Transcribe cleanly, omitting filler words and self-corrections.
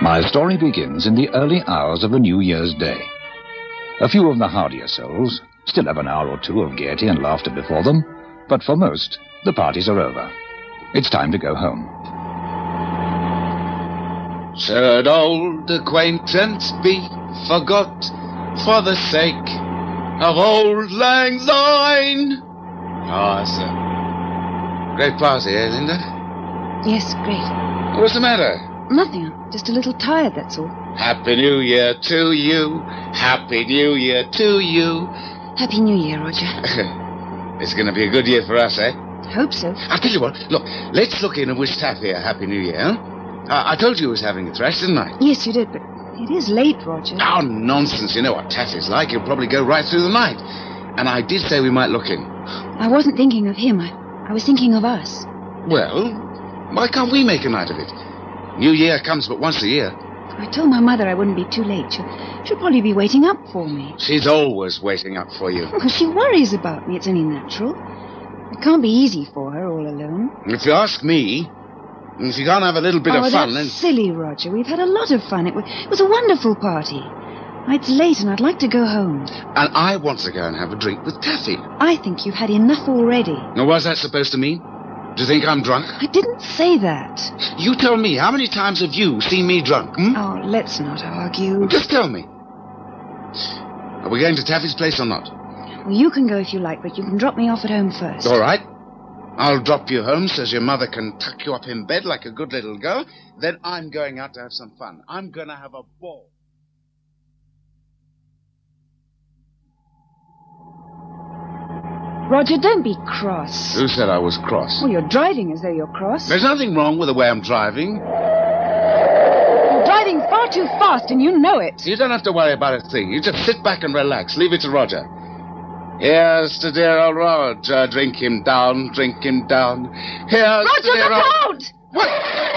My story begins in the early hours of a New Year's Day. A few of the hardier souls still have an hour or two of gaiety and laughter before them, but for most, the parties are over. It's time to go home. Should old acquaintance be forgot for the sake of old lang syne? Oh, it's a great party, eh, Linda? Yes, great. What's the matter? Nothing. I'm just a little tired, that's all. Happy New Year to you. Happy New Year to you. Happy New Year, Roger. It's going to be a good year for us, eh? Hope so. I'll tell you what. Look, let's look in and wish Taffy a Happy New Year, huh? I told you he was having a thresh, didn't I? Yes, you did, but it is late, Roger. Oh, nonsense. You know what Taffy's like. He'll probably go right through the night. And I did say we might look in. I wasn't thinking of him. I was thinking of us. Well, why can't we make a night of it? New Year comes but once a year. I told my mother I wouldn't be too late. She'll probably be waiting up for me. She's always waiting up for you. Well, she worries about me. It's only natural. It can't be easy for her all alone. If you ask me, if you can't have a little bit of fun, that's silly, Roger. We've had a lot of fun. It was a wonderful party. It's late and I'd like to go home. And I want to go and have a drink with Taffy. I think you've had enough already. Now, what's that supposed to mean? Do you think I'm drunk? I didn't say that. You tell me, how many times have you seen me drunk? Hmm? Oh, let's not argue. Just tell me. Are we going to Taffy's place or not? Well, you can go if you like, but you can drop me off at home first. All right. I'll drop you home so your mother can tuck you up in bed like a good little girl. Then I'm going out to have some fun. I'm going to have a ball. Roger, don't be cross. Who said I was cross? Well, you're driving as though you're cross. There's nothing wrong with the way I'm driving. You're driving far too fast, and you know it. You don't have to worry about a thing. You just sit back and relax. Leave it to Roger. Here's to dear old Roger. Drink him down, drink him down. Here's Roger, to dear look old... out! What?